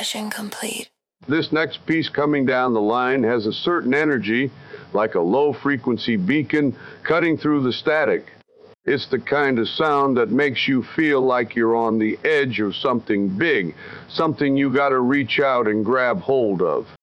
impression complete. This next piece coming down the line has a certain energy, like a low-frequency beacon cutting through the static. It's the kind of sound that makes you feel like you're on the edge of something big, something you gotta reach out and grab hold of.